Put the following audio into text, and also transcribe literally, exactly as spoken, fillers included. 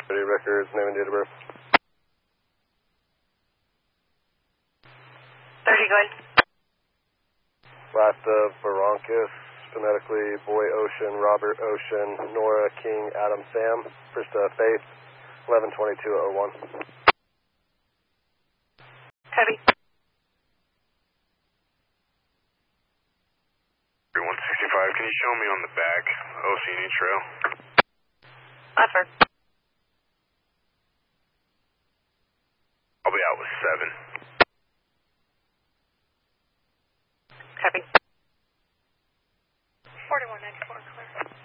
City records, name and date of birth. thirty, go ahead. Last of Barranquez, phonetically Boy Ocean, Robert Ocean, Nora King, Adam Sam, first uh, Faith, eleven twenty-two oh one. Copy. one sixty-five, can you show me on the back Oceanic Trail? Lefford. I'll be out with seven. Copy. forty-one ninety-four, clear.